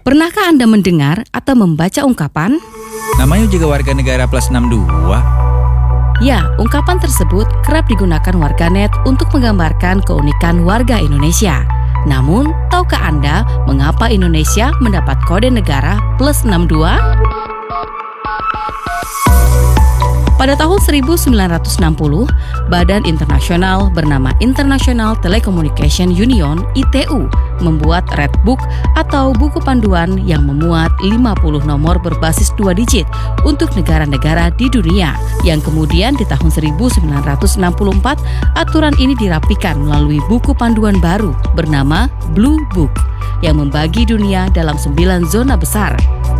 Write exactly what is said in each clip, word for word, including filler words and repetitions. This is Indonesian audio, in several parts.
Pernahkah Anda mendengar atau membaca ungkapan? Namanya juga warga negara plus enam dua. Ya, ungkapan tersebut kerap digunakan warganet untuk menggambarkan keunikan warga Indonesia. Namun, tahukah Anda mengapa Indonesia mendapat kode negara plus enam dua? Pada tahun seribu sembilan ratus enam puluh, badan internasional bernama International Telecommunication Union (I T U) membuat Red Book atau buku panduan yang memuat lima puluh nomor berbasis dua digit untuk negara-negara di dunia. Yang kemudian di tahun seribu sembilan ratus enam puluh empat, aturan ini dirapikan melalui buku panduan baru bernama Blue Book yang membagi dunia dalam sembilan zona besar.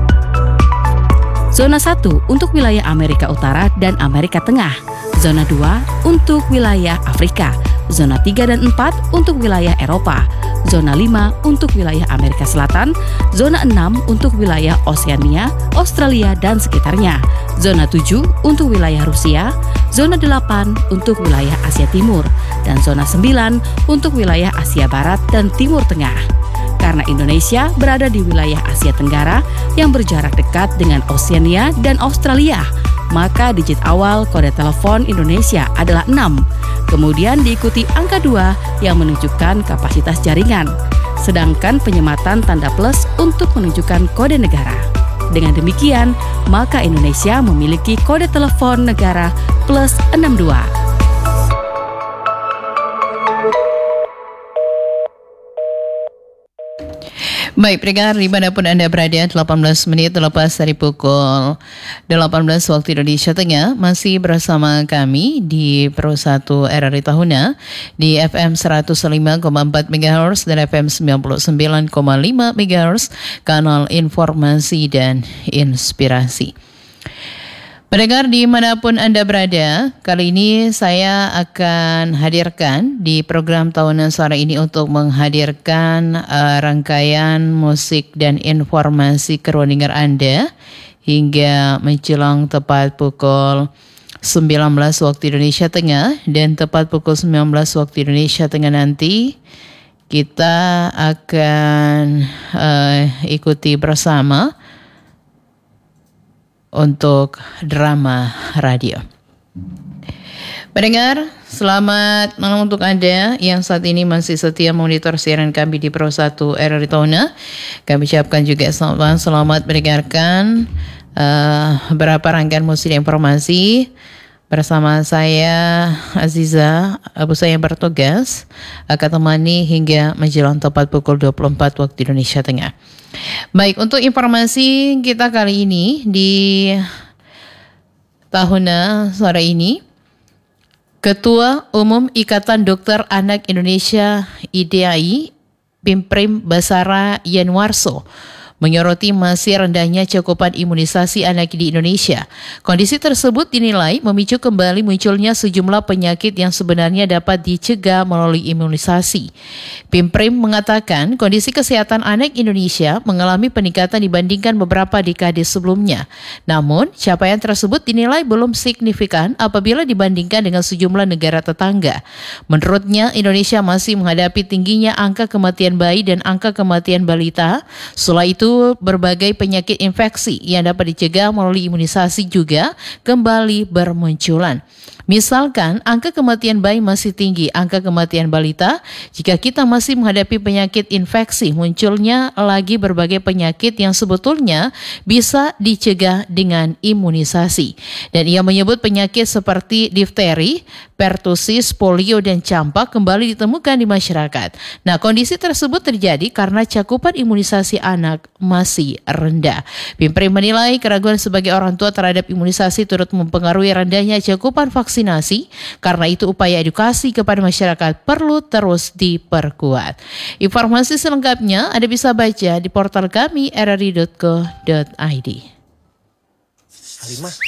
Zona satu untuk wilayah Amerika Utara dan Amerika Tengah. Zona dua untuk wilayah Afrika. Zona tiga dan empat untuk wilayah Eropa. Zona lima untuk wilayah Amerika Selatan. Zona enam untuk wilayah Oseania, Australia dan sekitarnya. Zona tujuh untuk wilayah Rusia. Zona delapan untuk wilayah Asia Timur. Dan zona sembilan untuk wilayah Asia Barat dan Timur Tengah. Karena Indonesia berada di wilayah Asia Tenggara yang berjarak dekat dengan Oseania dan Australia, maka digit awal kode telepon Indonesia adalah enam. Kemudian diikuti angka dua yang menunjukkan kapasitas jaringan, sedangkan penyematan tanda plus untuk menunjukkan kode negara. Dengan demikian, maka Indonesia memiliki kode telepon negara plus enam dua. Baik, pendengar dimanapun Anda berada, delapan belas menit lepas dari pukul delapan belas waktu Indonesia Tengah, masih bersama kami di Pro satu R R I Tahuna di F M seratus lima koma empat megahertz dan F M sembilan puluh sembilan koma lima megahertz, kanal informasi dan inspirasi. Pendengar dimanapun Anda berada, kali ini saya akan hadirkan di program tahunan sore ini untuk menghadirkan uh, rangkaian musik dan informasi keruningan Anda hingga menjelang tepat pukul sembilan belas waktu Indonesia Tengah, dan tepat pukul sembilan belas waktu Indonesia Tengah nanti kita akan uh, ikuti bersama untuk drama radio. Pendengar, selamat malam untuk Anda yang saat ini masih setia memonitor siaran kami di Pro satu R R I Tahuna. Kami ucapkan juga selamat, selamat mendengarkan uh, beberapa rangkaian musik dan informasi bersama saya Aziza, Abu saya yang bertugas akan temani hingga menjelang tepat pukul dua puluh empat waktu Indonesia Tengah. Baik, untuk informasi kita kali ini di Tahuna sore ini, Ketua Umum Ikatan Dokter Anak Indonesia I D A I, Pimprim Basara Yanwarso, menyoroti masih rendahnya cakupan imunisasi anak di Indonesia. Kondisi tersebut dinilai memicu kembali munculnya sejumlah penyakit yang sebenarnya dapat dicegah melalui imunisasi. Pimprim mengatakan kondisi kesehatan anak Indonesia mengalami peningkatan dibandingkan beberapa dekade sebelumnya. Namun, capaian tersebut dinilai belum signifikan apabila dibandingkan dengan sejumlah negara tetangga. Menurutnya, Indonesia masih menghadapi tingginya angka kematian bayi dan angka kematian balita. Selain itu, berbagai penyakit infeksi yang dapat dicegah melalui imunisasi juga kembali bermunculan. Misalkan, angka kematian bayi masih tinggi, angka kematian balita. Jika kita masih menghadapi penyakit infeksi, munculnya lagi berbagai penyakit yang sebetulnya bisa dicegah dengan imunisasi. Dan ia menyebut penyakit seperti difteri, pertusis, polio, dan campak kembali ditemukan di masyarakat. Nah, kondisi tersebut terjadi karena cakupan imunisasi anak masih rendah. Pimprim menilai keraguan sebagai orang tua terhadap imunisasi turut mempengaruhi rendahnya cakupan vaksinasi. Karena itu upaya edukasi kepada masyarakat perlu terus diperkuat. Informasi selengkapnya Anda bisa baca di portal kami r r i dot co dot i d. Halimah,